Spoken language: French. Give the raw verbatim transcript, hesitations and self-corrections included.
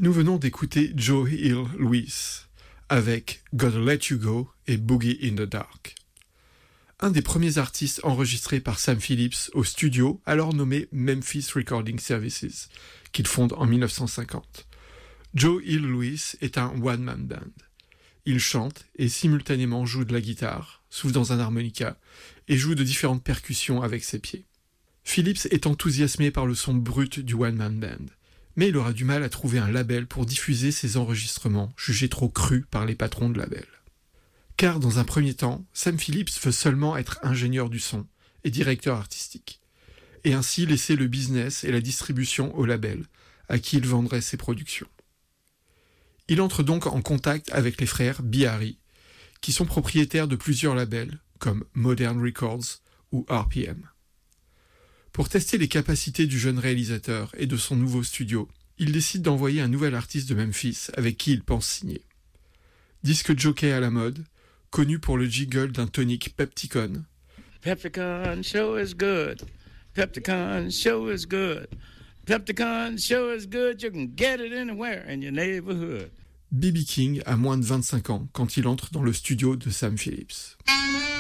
Nous venons d'écouter Joe Hill Lewis avec Gotta Let You Go et Boogie in the Dark. Un des premiers artistes enregistrés par Sam Phillips au studio, alors nommé Memphis Recording Services, qu'il fonde en dix-neuf cent cinquante. Joe Hill Lewis est un one-man band. Il chante et simultanément joue de la guitare, souffle dans un harmonica et joue de différentes percussions avec ses pieds. Phillips est enthousiasmé par le son brut du one-man band, mais il aura du mal à trouver un label pour diffuser ses enregistrements, jugés trop crus par les patrons de label. Car dans un premier temps, Sam Phillips veut seulement être ingénieur du son et directeur artistique, et ainsi laisser le business et la distribution au label, à qui il vendrait ses productions. Il entre donc en contact avec les frères Bihari, qui sont propriétaires de plusieurs labels, comme Modern Records ou R P M. Pour tester les capacités du jeune réalisateur et de son nouveau studio, il décide d'envoyer un nouvel artiste de Memphis avec qui il pense signer. Disque jockey à la mode, connu pour le jiggle d'un tonic Pepticon. Pepticon show is good. Pepticon show is good. Pepticon show is good. You can get it anywhere in your neighborhood. B B King a moins de vingt-cinq ans quand il entre dans le studio de Sam Phillips.